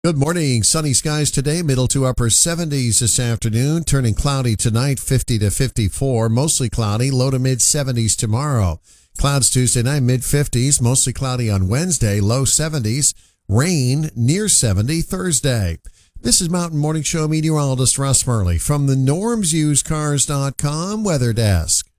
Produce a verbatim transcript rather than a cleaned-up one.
Good morning. Sunny skies today, middle to upper seventies this afternoon, turning cloudy tonight, fifty to fifty-four, mostly cloudy, low to mid seventies tomorrow. Clouds Tuesday night, mid fifties, mostly cloudy on Wednesday, low seventies, rain near seventy Thursday. This is Mountain Morning Show meteorologist Russ Murley from the norms used cars dot com weather desk.